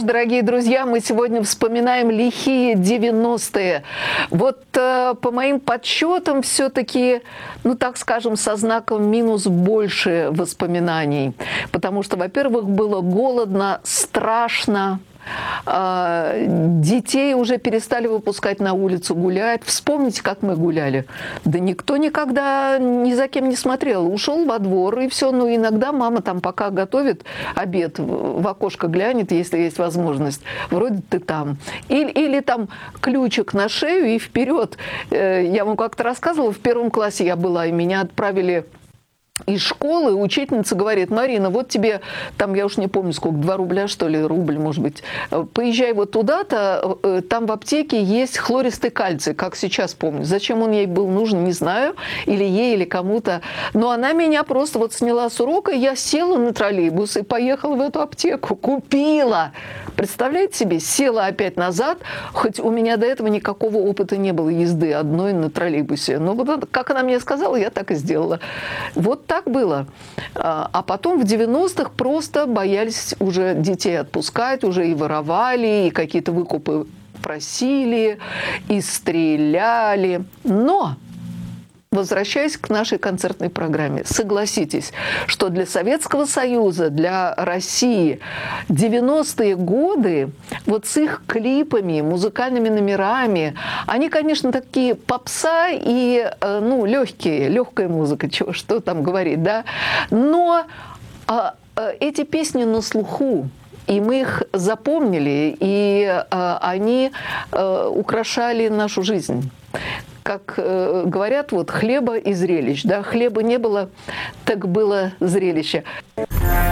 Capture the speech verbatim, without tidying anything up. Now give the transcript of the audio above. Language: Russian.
дорогие друзья, мы сегодня вспоминаем лихие девяностые. Вот э, по моим подсчетам все-таки, ну так скажем, со знаком минус больше воспоминаний. Потому что, во-первых, было голодно, страшно. Детей уже перестали выпускать на улицу гулять. Вспомните, как мы гуляли. Да никто никогда ни за кем не смотрел. Ушел во двор, и все. Ну, иногда мама там пока готовит обед, в окошко глянет, если есть возможность. Вроде ты там. Или, или там ключик на шею и вперед. Я вам как-то рассказывала, в первом классе я была, и меня отправили из школы. Учительница говорит: Марина, вот тебе, там, я уж не помню сколько, два рубля, что ли, рубль, может быть, поезжай вот туда-то, там в аптеке есть хлористый кальций, как сейчас помню. Зачем он ей был нужен, не знаю, или ей, или кому-то. Но она меня просто вот сняла с урока, я села на троллейбус и поехала в эту аптеку, купила. Представляете себе, села опять назад, хоть у меня до этого никакого опыта не было езды одной на троллейбусе. Но вот как она мне сказала, я так и сделала. Вот так было. А потом в девяностых просто боялись уже детей отпускать, уже и воровали, и какие-то выкупы просили, и стреляли. Но, возвращаясь к нашей концертной программе, согласитесь, что для Советского Союза, для России девяностые годы, вот с их клипами, музыкальными номерами, они, конечно, такие попса и, ну, легкие, легкая музыка, чего, что там говорить, да, но а, эти песни на слуху, и мы их запомнили, и а, они а, украшали нашу жизнь. Как э, говорят, вот хлеба и зрелищ. Да? Хлеба не было, так было зрелище.